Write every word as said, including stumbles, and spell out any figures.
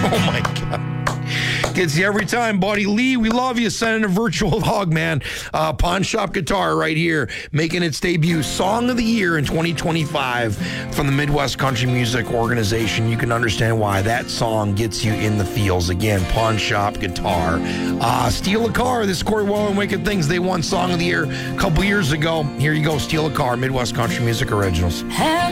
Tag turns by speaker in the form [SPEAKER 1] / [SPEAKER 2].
[SPEAKER 1] Oh, my God. Gets you every time, buddy. Lee, we love you. Sending a virtual hug, man. Uh, Pawn Shop Guitar right here, making its debut. Song of the Year in twenty twenty-five from the Midwest Country Music Organization. You can understand why that song gets you in the feels. Again, Pawn Shop Guitar. Uh, Steal a Car. This is Corey Well and Wicked Things. They won Song of the Year a couple years ago. Here you go. Steal a Car, Midwest Country Music Originals.